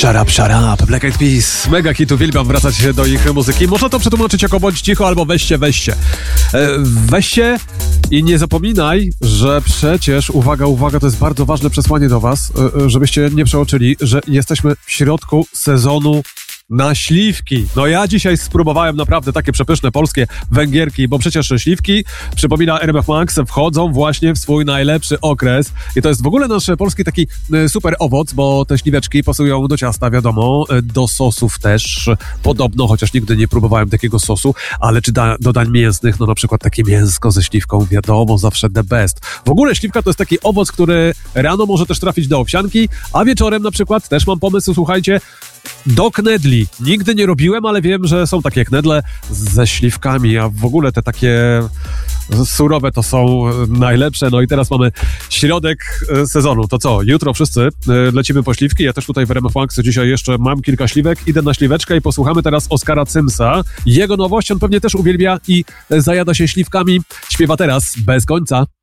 Shut up, Black Eyed Peas. Mega hit, uwielbiam wracać do ich muzyki. Można to przetłumaczyć jako bądź cicho albo weźcie. Weźcie i nie zapominaj, że przecież, uwaga, to jest bardzo ważne przesłanie do was, żebyście nie przeoczyli, że jesteśmy w środku sezonu na śliwki. No ja dzisiaj spróbowałem naprawdę takie przepyszne polskie węgierki, bo przecież śliwki, przypomina RMF Max, wchodzą właśnie w swój najlepszy okres i to jest w ogóle nasz polski taki super owoc, bo te śliweczki pasują do ciasta, wiadomo, do sosów też podobno, chociaż nigdy nie próbowałem takiego sosu, ale czy do dań mięsnych, no na przykład takie mięsko ze śliwką, wiadomo, zawsze the best. W ogóle śliwka to jest taki owoc, który rano może też trafić do owsianki, a wieczorem na przykład, też mam pomysł, słuchajcie, do knedli. Nigdy nie robiłem, ale wiem, że są takie knedle ze śliwkami, a w ogóle te takie surowe to są najlepsze. No i teraz mamy środek sezonu. To co? Jutro wszyscy lecimy po śliwki. Ja też tutaj w RMF Max dzisiaj jeszcze mam kilka śliwek. Idę na śliweczkę i posłuchamy teraz Oskara Cymsa. Jego nowość on pewnie też uwielbia i zajada się śliwkami. Śpiewa teraz Bez końca.